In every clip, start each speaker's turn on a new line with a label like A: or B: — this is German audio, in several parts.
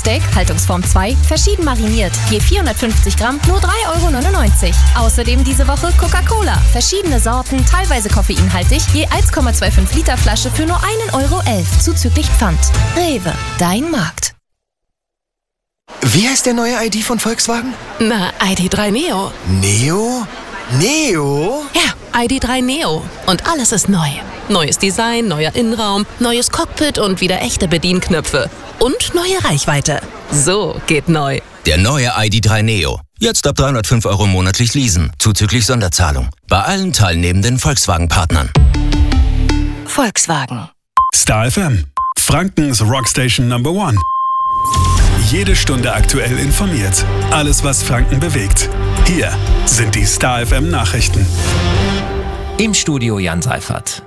A: Rindsteak, Haltungsform 2, verschieden mariniert. Je 450 Gramm, nur 3,99 €. Außerdem diese Woche Coca-Cola. Verschiedene Sorten, teilweise koffeinhaltig, je 1,25 Liter Flasche für nur 1,11 € zuzüglich Pfand. Rewe, dein Markt.
B: Wie heißt der neue ID von Volkswagen?
C: Na, ID.3 Neo.
B: Neo? Neo?
C: Ja, ID.3 Neo. Und alles ist neu. Neues Design, neuer Innenraum, neues Cockpit und wieder echte Bedienknöpfe. Und neue Reichweite. So geht neu.
D: Der neue ID.3 Neo. Jetzt ab 305 € monatlich leasen, zuzüglich Sonderzahlung. Bei allen teilnehmenden Volkswagen-Partnern.
C: Volkswagen.
E: Star FM, Frankens Rockstation Number 1. Jede Stunde aktuell informiert. Alles, was Franken bewegt. Hier sind die Star FM Nachrichten.
F: Im Studio Jan Seifert.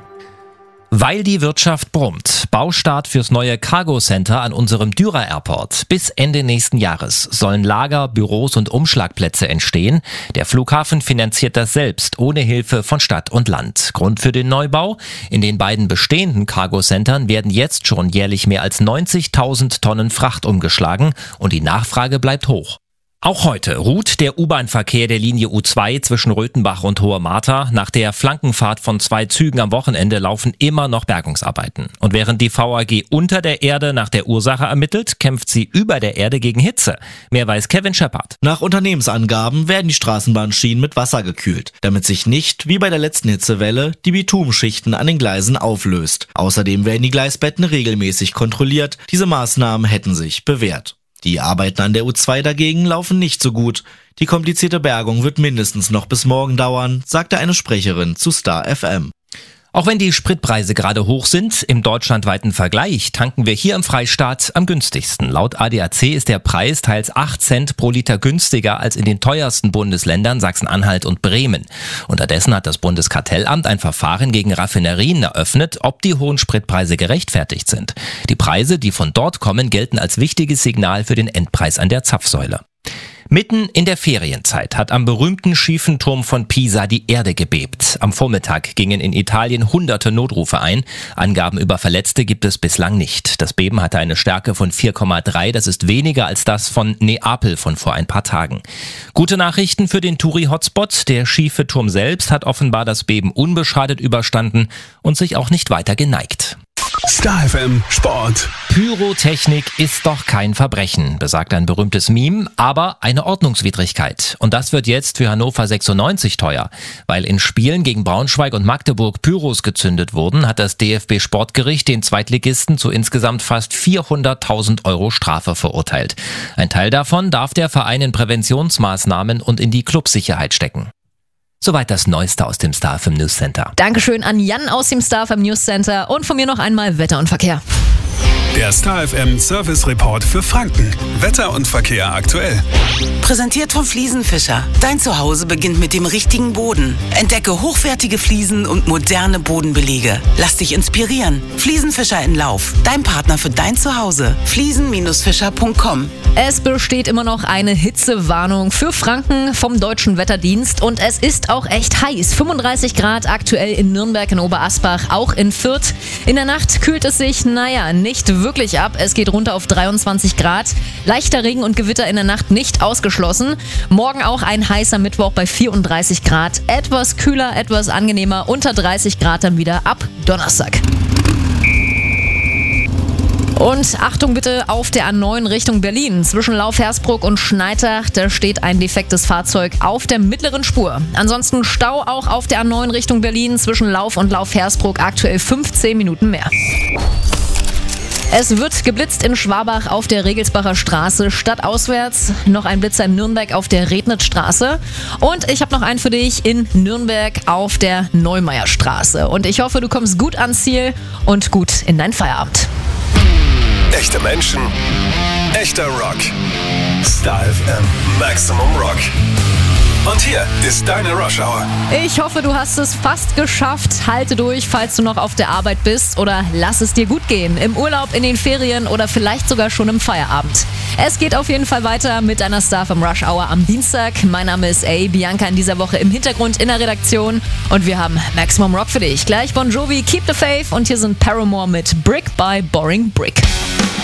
F: Weil die Wirtschaft brummt. Baustart fürs neue Cargo Center an unserem Dürer Airport. Bis Ende nächsten Jahres sollen Lager, Büros und Umschlagplätze entstehen. Der Flughafen finanziert das selbst, ohne Hilfe von Stadt und Land. Grund für den Neubau? In den beiden bestehenden Cargo Centern werden jetzt schon jährlich mehr als 90.000 Tonnen Fracht umgeschlagen und die Nachfrage bleibt hoch. Auch heute ruht der U-Bahn-Verkehr der Linie U2 zwischen Röthenbach und Hohe Martha. Nach der Flankenfahrt von 2 Zügen am Wochenende laufen immer noch Bergungsarbeiten. Und während die VAG unter der Erde nach der Ursache ermittelt, kämpft sie über der Erde gegen Hitze. Mehr weiß Kevin Shepard.
G: Nach Unternehmensangaben werden die Straßenbahnschienen mit Wasser gekühlt, damit sich nicht, wie bei der letzten Hitzewelle, die Bitumschichten an den Gleisen auflöst. Außerdem werden die Gleisbetten regelmäßig kontrolliert. Diese Maßnahmen hätten sich bewährt. Die Arbeiten an der U2 dagegen laufen nicht so gut. Die komplizierte Bergung wird mindestens noch bis morgen dauern, sagte eine Sprecherin zu Star FM.
F: Auch wenn die Spritpreise gerade hoch sind, im deutschlandweiten Vergleich tanken wir hier im Freistaat am günstigsten. Laut ADAC ist der Preis teils 8 Cent pro Liter günstiger als in den teuersten Bundesländern Sachsen-Anhalt und Bremen. Unterdessen hat das Bundeskartellamt ein Verfahren gegen Raffinerien eröffnet, ob die hohen Spritpreise gerechtfertigt sind. Die Preise, die von dort kommen, gelten als wichtiges Signal für den Endpreis an der Zapfsäule. Mitten in der Ferienzeit hat am berühmten schiefen Turm von Pisa die Erde gebebt. Am Vormittag gingen in Italien hunderte Notrufe ein. Angaben über Verletzte gibt es bislang nicht. Das Beben hatte eine Stärke von 4,3. Das ist weniger als das von Neapel von vor ein paar Tagen. Gute Nachrichten für den Touri-Hotspot. Der schiefe Turm selbst hat offenbar das Beben unbeschadet überstanden und sich auch nicht weiter geneigt.
E: Star FM Sport.
F: Pyrotechnik ist doch kein Verbrechen, besagt ein berühmtes Meme, aber eine Ordnungswidrigkeit. Und das wird jetzt für Hannover 96 teuer. Weil in Spielen gegen Braunschweig und Magdeburg Pyros gezündet wurden, hat das DFB-Sportgericht den Zweitligisten zu insgesamt fast 400.000 € Strafe verurteilt. Ein Teil davon darf der Verein in Präventionsmaßnahmen und in die Clubsicherheit stecken. Soweit das Neueste aus dem Star FM News Center.
A: Dankeschön an Jan aus dem Star FM News Center und von mir noch einmal Wetter und Verkehr.
E: Der Star FM Service Report für Franken. Wetter und Verkehr aktuell.
H: Präsentiert von Fliesenfischer. Dein Zuhause beginnt mit dem richtigen Boden. Entdecke hochwertige Fliesen und moderne Bodenbelege. Lass dich inspirieren. Fliesenfischer in Lauf. Dein Partner für dein Zuhause. Fliesen-fischer.com.
A: Es besteht immer noch eine Hitzewarnung für Franken vom Deutschen Wetterdienst und es ist auch echt heiß. 35 Grad aktuell in Nürnberg, in Oberasbach, auch in Fürth. In der Nacht kühlt es sich, nicht wirklich ab. Es geht runter auf 23 Grad. Leichter Regen und Gewitter in der Nacht nicht ausgeschlossen. Morgen auch ein heißer Mittwoch bei 34 Grad. Etwas kühler, etwas angenehmer. Unter 30 Grad dann wieder ab Donnerstag. Und Achtung bitte auf der A9 Richtung Berlin. Zwischen Lauf-Hersbruck und Schneidach, da steht ein defektes Fahrzeug auf der mittleren Spur. Ansonsten Stau auch auf der A9 Richtung Berlin. Zwischen Lauf und Lauf-Hersbruck aktuell 15 Minuten mehr. Es wird geblitzt in Schwabach auf der Regelsbacher Straße stadtauswärts. Noch ein Blitzer in Nürnberg auf der Rednitzstraße. Und ich habe noch einen für dich in Nürnberg auf der Neumeierstraße. Und ich hoffe, du kommst gut ans Ziel und gut in deinen Feierabend.
E: Echte Menschen, echter Rock. Star FM Maximum Rock. Und hier ist deine Rush Hour.
A: Ich hoffe, du hast es fast geschafft. Halte durch, falls du noch auf der Arbeit bist oder lass es dir gut gehen. Im Urlaub, in den Ferien oder vielleicht sogar schon im Feierabend. Es geht auf jeden Fall weiter mit deiner Star vom Rush Hour am Dienstag. Mein Name ist Bianca in dieser Woche im Hintergrund in der Redaktion. Und wir haben Maximum Rock für dich. Gleich Bon Jovi, Keep the Faith und hier sind Paramore mit Brick by Boring Brick.